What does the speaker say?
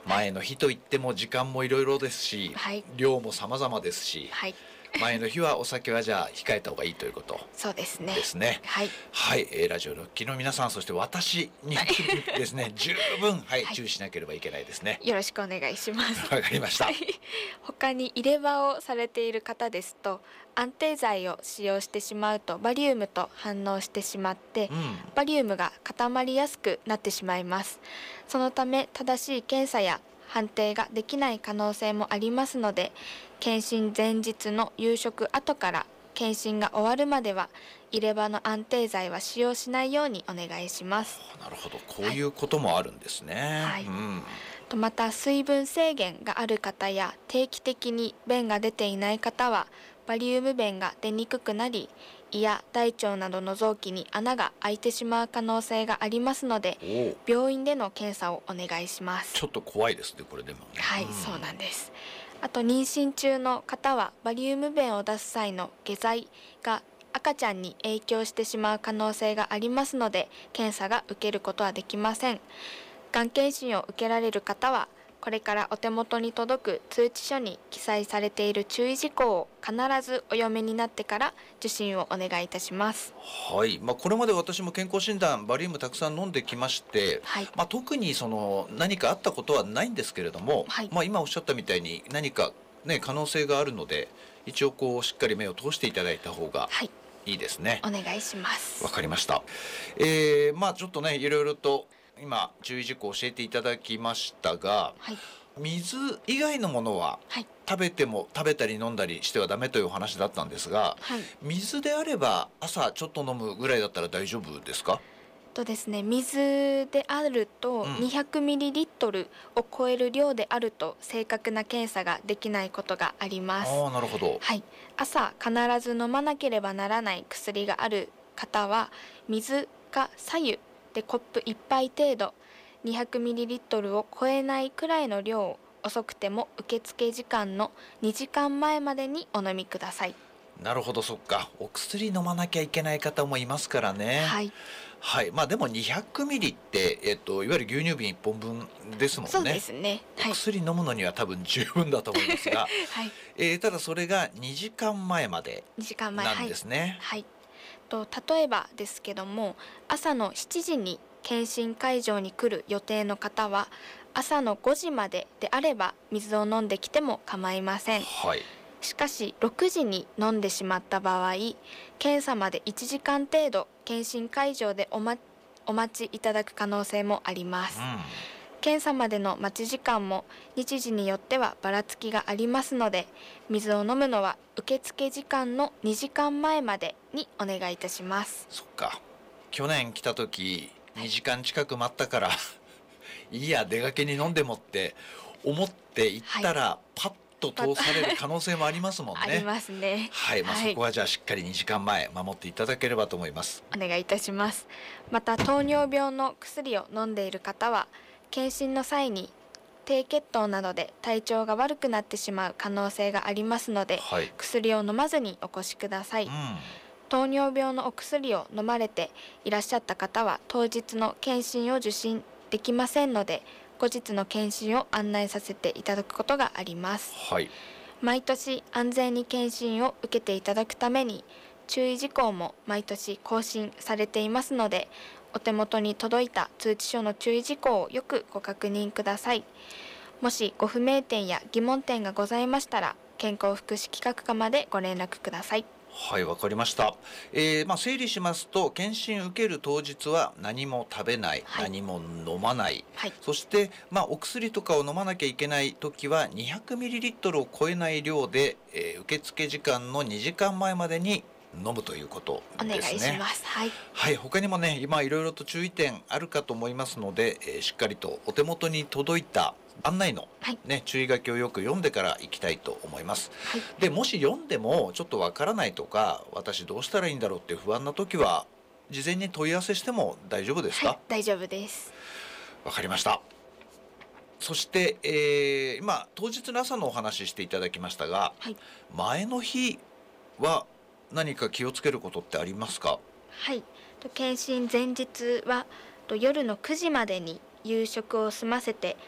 前の日といっても時間もいろいろですし、 はい、 量も様々ですし、 はい、 前の日はお酒はじゃあ控えた方がいいということそうですね。 ですね。 はい、 はい、ラジオの聴きの皆さん、そして私にですね、十分、はい、 はい注意しなければいけないですね。 よろしくお願いします。 わかりました。 はい、他に入れ歯をされている方ですと、安定剤を使用してしまうとバリウムと反応してしまって、 うん。 バリウムが固まりやすくなってしまいます。そのため正しい検査や判定ができない可能性もありますので、検診前日の夕食後から検診が終わるまでは入れ歯の安定剤は使用しないようにお願いします。 なるほど、こういうこともあるんですね。 はい、 うん。 また水分制限がある方や定期的に便が出ていない方はバリウム便が出にくくなり、胃や大腸などの臓器に穴が開いてしまう可能性がありますので、 おお、 病院での検査をお願いします。 ちょっと怖いですね、これでもね。 はい、 うん、 そうなんです。あと妊娠中の方はバリウム便を出す際の下剤が赤ちゃんに影響してしまう可能性がありますので、検査が受けることはできません。がん検診を受けられる方は、これからお手元に届く通知書に記載されている注意事項を必ずお読みになってから受診をお願いいたします。 はい、これまで私も健康診断バリウムたくさん飲んできまして、 はい、 特にその何かあったことはないんですけれども、 はい、 今おっしゃったみたいに何かね可能性があるので、一応こうしっかり目を通していただいた方がはい、 いいですね。 お願いします。 わかりました。ちょっとねいろいろと今注意事項を教えていただきましたが、 はい、 水以外のものははい、 食べたり飲んだりしてはダメというお話だったんですが、 はい。 水であれば朝ちょっと飲むぐらいだったら大丈夫ですか？ ですね、水であると 200ml を超える量であると正確な検査ができないことがあります。 ああ、なるほど。 はい、朝必ず飲まなければならない薬がある方は、水か白湯でコップ1杯程度 200ml を超えないくらいの量を遅くても受付時間の2時間前までにお飲みください。 なるほど、そっか。お薬飲まなきゃいけない方もいますからね。 はい、 はい。でも200ミリって、いわゆる牛乳瓶1本分ですもんね。 そうですね。 おはい、 薬飲むのには多分十分だと思いますが、 はい、 ただそれが2時間前まで 2時間前、 なんですね。 はい、例えばですけども、朝の7時に検診会場に来る予定の方は、朝の5時までであれば水を飲んできても構いません。 はい。 しかし6時に飲んでしまった場合、検査まで1時間程度検診会場でお待ちいただく可能性もあります。検査までの待ち時間も日時によってはばらつきがありますので、水を飲むのは受付時間の2時間前までにお願いいたします。 そっか。去年来た時2時間近く待ったからいいや出かけに飲んでもって思って行ったら、パッと通される可能性もありますもんね。 ありますね。 はい、そこはじゃあしっかり2時間前守っていただければと思います。 お願いいたします。また糖尿病の薬を飲んでいる方は、検診の際に低血糖などで体調が悪くなってしまう可能性がありますので、 はい、 薬を飲まずにお越しください。糖尿病のお薬を飲まれていらっしゃった方は当日の検診を受診できませんので、後日の検診を案内させていただくことがあります。 はい、 毎年安全に検診を受けていただくために注意事項も毎年更新されていますので、お手元に届いた通知書の注意事項をよくご確認ください。もしご不明点や疑問点がございましたら、健康福祉企画課までご連絡ください。 はい、わかりました。整理しますと、検診受ける当日は何も食べない、 はい、 何も飲まない、 はい、 そして、お薬とかを飲まなきゃいけない時は 200ml を超えない量で、受付時間の2時間前までに飲むということですね。 お願いします。はい。 はい、他にもね、今いろいろと注意点あるかと思いますので、しっかりとお手元に届いた案内の、注意書きをよく読んでから行きたいと思います。 はい、 でもし読んでもちょっとわからないとか、私どうしたらいいんだろうっていう不安な時は事前に問い合わせしても大丈夫ですか？ はい、大丈夫です。 わかりました。そして、今当日の朝のお話ししていただきましたが、 はい、 前の日は何か気をつけることってありますか？ はい、検診前日は夜の9時までに夕食を済ませて